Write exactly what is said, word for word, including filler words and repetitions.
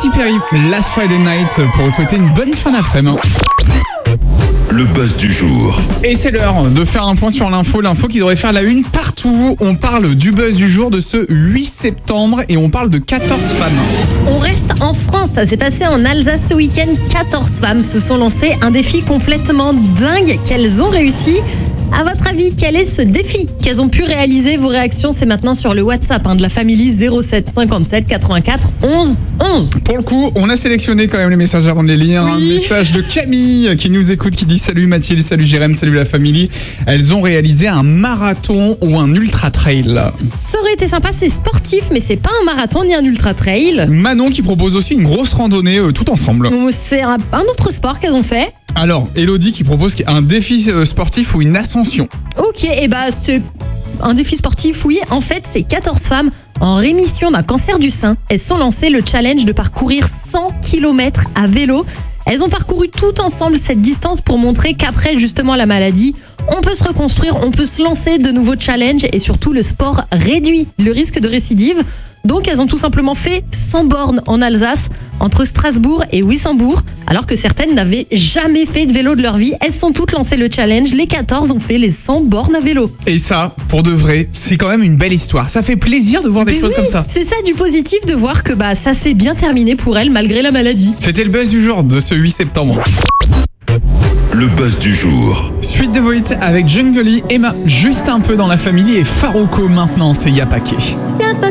Katy Perry, Last Friday Night, pour vous souhaiter une bonne fin d'après-midi. Le buzz du jour. Et c'est l'heure de faire un point sur l'info, l'info qui devrait faire la une partout. On parle du buzz du jour de ce huit septembre et on parle de quatorze femmes. On reste en France, ça s'est passé en Alsace ce week-end. quatorze femmes se sont lancées un défi complètement dingue qu'elles ont réussi. À votre avis, quel est ce défi qu'elles ont pu réaliser? Vos réactions, c'est maintenant sur le WhatsApp hein, de la famille zéro sept cinquante-sept quatre-vingt-quatre onze onze. Pour le coup, on a sélectionné quand même les messages avant de les lire. Oui. Un message de Camille qui nous écoute, qui dit « Salut Mathilde, salut Jérém, salut la famille ». Elles ont réalisé un marathon ou un ultra-trail. Ça aurait été sympa, c'est sportif, mais c'est pas un marathon ni un ultra-trail. Manon qui propose aussi une grosse randonnée euh, tout ensemble. C'est un, un autre sport qu'elles ont fait. Alors, Elodie qui propose un défi euh, sportif ou une ascension. Ok, et bah c'est un défi sportif, oui. En fait, c'est quatorze femmes en rémission d'un cancer du sein. Elles se sont lancées le challenge de parcourir cent kilomètres à vélo. Elles ont parcouru tout ensemble cette distance pour montrer qu'après justement la maladie, on peut se reconstruire, on peut se lancer de nouveaux challenges et surtout le sport réduit le risque de récidive. Donc elles ont tout simplement fait cent bornes en Alsace, entre Strasbourg et Wissembourg, alors que certaines n'avaient jamais fait de vélo de leur vie. Elles sont toutes lancées le challenge, les quatorze ont fait les cent bornes à vélo. Et ça, pour de vrai, c'est quand même une belle histoire. Ça fait plaisir de voir des Mais choses oui, comme ça. C'est ça du positif de voir que bah ça s'est bien terminé pour elles malgré la maladie. C'était le buzz du jour de ce huit septembre. Le buzz du jour. Suite de Voit avec Jungly, Emma, juste un peu dans la famille et Farouko maintenant, c'est Yapake. Y'a pas